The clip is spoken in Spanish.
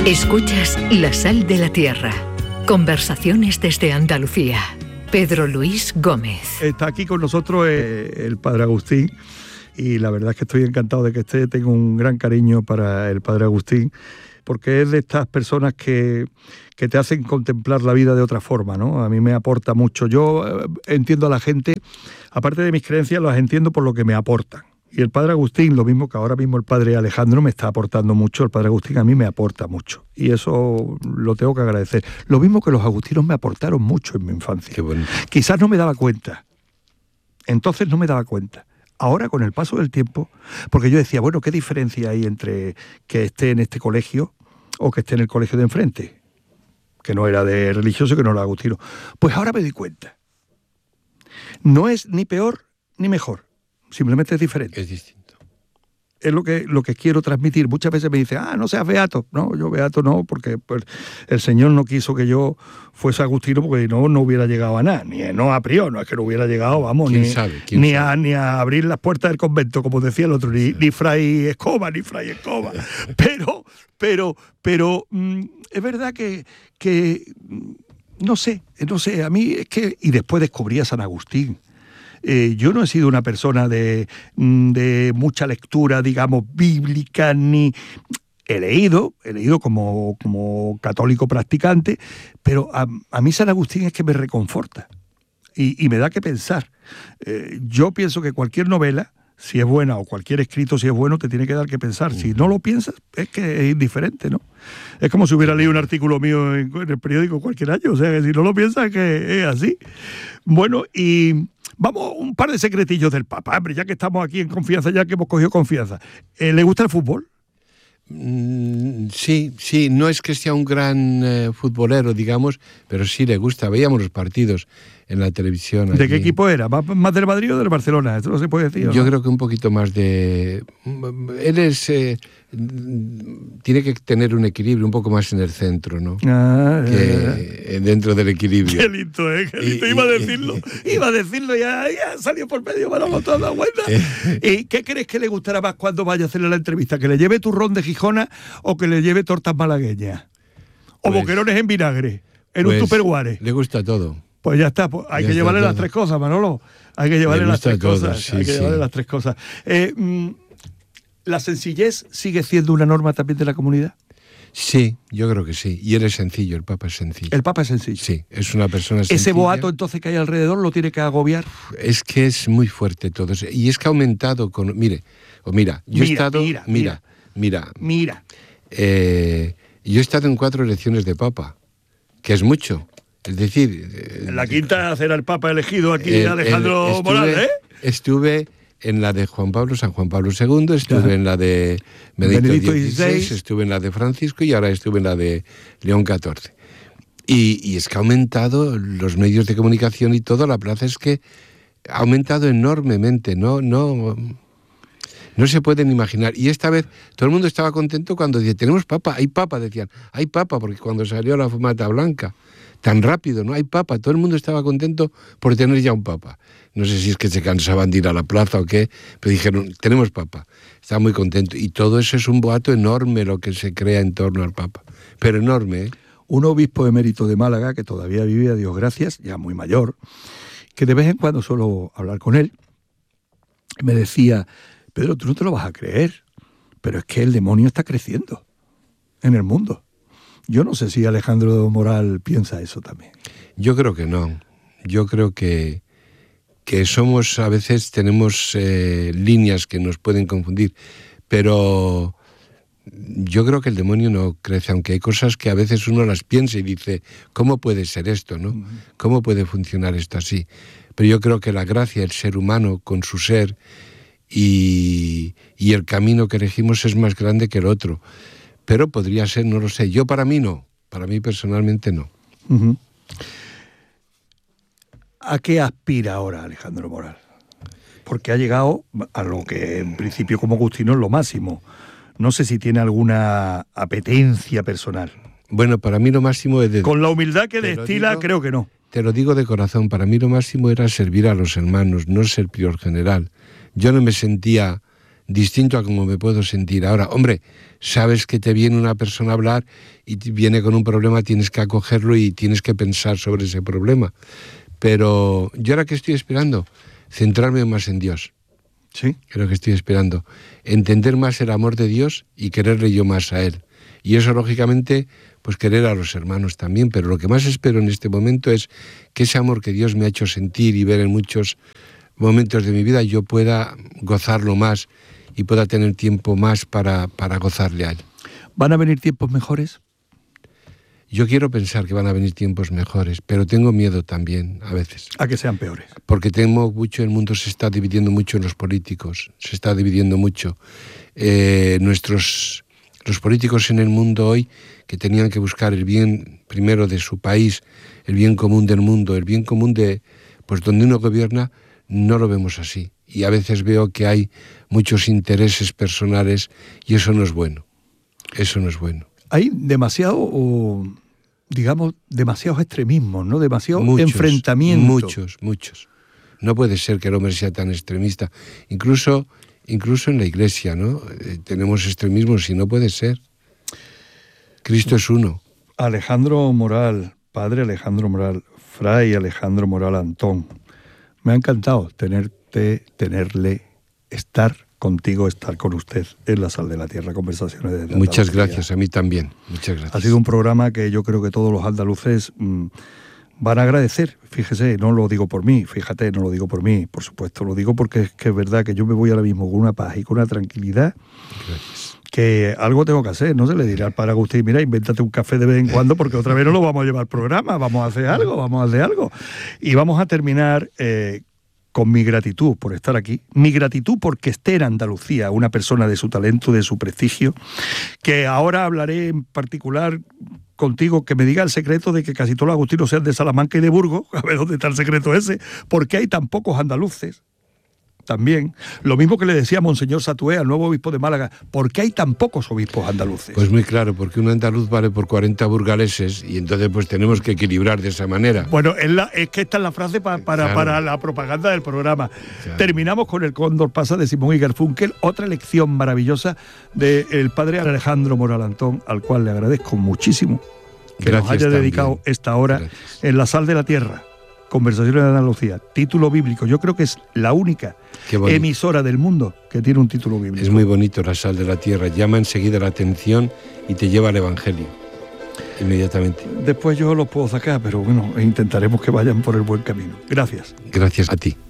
Escuchas La Sal de la Tierra. Conversaciones desde Andalucía. Pedro Luis Gómez. Está aquí con nosotros el padre Agustín, y la verdad es que estoy encantado de que esté. Tengo un gran cariño para el padre Agustín, porque es de estas personas que te hacen contemplar la vida de otra forma, ¿no? A mí me aporta mucho. Yo entiendo a la gente, aparte de mis creencias, las entiendo por lo que me aportan. Y el padre Agustín, lo mismo que ahora mismo el padre Alejandro me está aportando mucho, el padre Agustín a mí me aporta mucho. Y eso lo tengo que agradecer. Lo mismo que los agustinos me aportaron mucho en mi infancia. Qué bueno. Quizás no me daba cuenta. Entonces no me daba cuenta. Ahora, con el paso del tiempo, porque yo decía, bueno, ¿qué diferencia hay entre que esté en este colegio o que esté en el colegio de enfrente? Que no era de religioso, que no era agustino. Pues ahora me doy cuenta. No es ni peor ni mejor. Simplemente es diferente. Es distinto. Es lo que quiero transmitir. Muchas veces me dicen, no seas beato. No, yo beato no, porque pues, el Señor no quiso que yo fuese agustino, porque no hubiera llegado a nada. No a priori, no es que no hubiera llegado, vamos, ni a abrir las puertas del convento, como decía el otro, ni fray Escoba. Pero es verdad que no sé, a mí es que... Y después descubrí a San Agustín. Yo no he sido una persona de mucha lectura, digamos, bíblica, ni... He leído como católico practicante, pero a mí San Agustín es que me reconforta y me da que pensar. Yo pienso que cualquier novela, si es buena, o cualquier escrito, si es bueno, te tiene que dar que pensar. Si no lo piensas, es que es indiferente, ¿no? Es como si hubiera leído un artículo mío en el periódico cualquier año. O sea, que si no lo piensas, es que es así. Bueno, y... Vamos, un par de secretillos del Papa, hombre, ya que estamos aquí en confianza, ya que hemos cogido confianza. ¿Le gusta el fútbol? Sí, no es que sea un gran futbolero, digamos, pero sí le gusta. Veíamos los partidos en la televisión. ¿De qué equipo era? ¿Más del Madrid o del Barcelona? Esto no se puede decir. Yo creo que un poquito más de... Él es... tiene que tener un equilibrio un poco más en el centro, ¿no? Que dentro del equilibrio. Qué lindo, qué lindo. Iba a decirlo, ya salió por medio, me lo hemos dado cuenta. ¿Y qué crees que le gustará más cuando vaya a hacerle la entrevista? ¿Que le lleve turrón de Gijona o que le lleve tortas malagueñas? ¿O boquerones en vinagre? En un tupperware. Le gusta todo. Pues ya está, pues hay que llevarle las tres cosas, Manolo. Hay que llevarle las tres cosas. Hay que llevarle las tres cosas. ¿La sencillez sigue siendo una norma también de la comunidad? Sí, yo creo que sí. Y él es sencillo, el Papa es sencillo. ¿El Papa es sencillo? Sí, es una persona sencilla. ¿Ese boato entonces que hay alrededor lo tiene que agobiar? Es que es muy fuerte todo eso. Y es que ha aumentado con... Mira, yo he estado... Mira. Yo he estado en 4 elecciones de Papa, que es mucho. Es decir... En la quinta será el Papa elegido aquí, Alejandro Morales, Estuve en la de San Juan Pablo II, estuve en la de Benedicto XVI, estuve en la de Francisco y ahora estuve en la de León XIV. Y es que ha aumentado los medios de comunicación y todo, la plaza es que ha aumentado enormemente, no se pueden imaginar. Y esta vez todo el mundo estaba contento cuando decía, tenemos Papa, decían, hay Papa, porque cuando salió la fumata blanca, tan rápido, ¿no? Hay Papa, todo el mundo estaba contento por tener ya un Papa. No sé si es que se cansaban de ir a la plaza o qué, pero dijeron, tenemos Papa. Estaba muy contento. Y todo eso es un boato enorme lo que se crea en torno al Papa. Pero enorme, ¿eh? Un obispo emérito de Málaga, que todavía vive, a Dios gracias, ya muy mayor, que de vez en cuando suelo hablar con él, me decía, Pedro, tú no te lo vas a creer, pero es que el demonio está creciendo en el mundo. Yo no sé si Alejandro Moral piensa eso también. Yo creo que no. Yo creo que somos, a veces tenemos líneas que nos pueden confundir, pero yo creo que el demonio no crece, aunque hay cosas que a veces uno las piensa y dice, ¿cómo puede ser esto, no? ¿Cómo puede funcionar esto así? Pero yo creo que la gracia, el ser humano con su ser y el camino que elegimos es más grande que el otro. Pero podría ser, no lo sé. Yo para mí no. Para mí personalmente no. Uh-huh. ¿A qué aspira ahora Alejandro Moral? Porque ha llegado a lo que en principio como agustino es lo máximo. No sé si tiene alguna apetencia personal. Bueno, para mí lo máximo es... Con la humildad que destila, creo que no. Te lo digo de corazón. Para mí lo máximo era servir a los hermanos, no ser prior general. Yo no me sentía distinto a como me puedo sentir ahora. Hombre, sabes que te viene una persona a hablar y viene con un problema, tienes que acogerlo y tienes que pensar sobre ese problema. Pero yo ahora que estoy esperando, centrarme más en Dios. Sí. Es lo que estoy esperando. Entender más el amor de Dios y quererle yo más a Él. Y eso, lógicamente, pues querer a los hermanos también. Pero lo que más espero en este momento es que ese amor que Dios me ha hecho sentir y ver en muchos momentos de mi vida, yo pueda gozarlo más y pueda tener tiempo más para gozarle a Él. ¿Van a venir tiempos mejores? Yo quiero pensar que van a venir tiempos mejores, pero tengo miedo también a veces. A que sean peores. Porque temo mucho, el mundo se está dividiendo mucho en los políticos, se está dividiendo mucho. Los políticos en el mundo hoy, que tenían que buscar el bien primero de su país, el bien común del mundo, el bien común de pues donde uno gobierna, no lo vemos así. Y a veces veo que hay muchos intereses personales y eso no es bueno. Eso no es bueno. Hay demasiados extremismos, ¿no? Demasiado enfrentamiento. Muchos. No puede ser que el hombre sea tan extremista. Incluso en la Iglesia, ¿no? Tenemos extremismos y no puede ser. Cristo es uno. Alejandro Moral, padre Alejandro Moral, fray Alejandro Moral Antón. Me ha encantado estar contigo, estar con usted en La Sal de la Tierra, conversaciones de Andalucía. Muchas gracias, a mí también. Muchas gracias. Ha sido un programa que yo creo que todos los andaluces van a agradecer. Fíjese, no lo digo por mí, por supuesto, lo digo porque es que es verdad que yo me voy ahora mismo con una paz y con una tranquilidad. Gracias. Que algo tengo que hacer, no se le dirá al padre Agustín, mira, invéntate un café de vez en cuando porque otra vez no lo vamos a llevar al programa, vamos a hacer algo. Y vamos a terminar con mi gratitud por estar aquí, mi gratitud porque esté en Andalucía una persona de su talento, de su prestigio, que ahora hablaré en particular contigo, que me diga el secreto de que casi todos los agustinos sean de Salamanca y de Burgos, a ver dónde está el secreto ese, porque hay tan pocos andaluces. También, lo mismo que le decía Monseñor Satué, al nuevo obispo de Málaga, ¿por qué hay tan pocos obispos andaluces? Pues muy claro, porque un andaluz vale por 40 burgaleses y entonces pues tenemos que equilibrar de esa manera. Bueno, es que esta es la frase para la propaganda del programa. Claro. Terminamos con El Cóndor pasa de Simón y Garfunkel, otra lección maravillosa del padre Alejandro Moral Antón, al cual le agradezco muchísimo que nos haya dedicado esta hora en La Sal de la Tierra. Conversaciones de Andalucía, título bíblico. Yo creo que es la única emisora del mundo que tiene un título bíblico. Es muy bonito La Sal de la Tierra, llama enseguida la atención y te lleva al Evangelio, inmediatamente. Después yo los puedo sacar, pero bueno, intentaremos que vayan por el buen camino. Gracias. Gracias a ti.